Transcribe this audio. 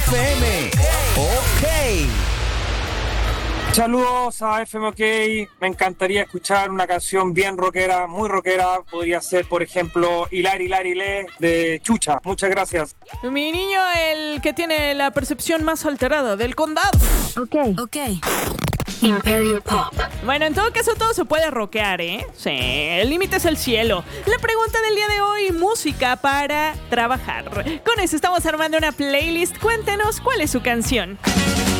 FM. Ok. Saludos a FM OK. Me encantaría escuchar una canción bien rockera, muy rockera. Podría ser, por ejemplo, Hilari Hilari Le de Chucha. Muchas gracias. Mi niño, el que tiene la percepción más alterada del condado. Ok. Imperio Pop. Bueno, en todo caso todo se puede rockear, ¿eh? Sí, el límite es el cielo. La pregunta del día de hoy, música para trabajar. Con eso estamos armando una playlist. Cuéntenos cuál es su canción.